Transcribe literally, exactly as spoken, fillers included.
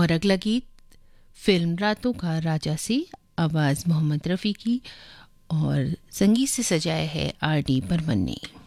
और अगला गीत फिल्म रातों का राजा से, आवाज़ मोहम्मद रफ़ी की और संगीत से सजाया है आर डी बर्मन ने।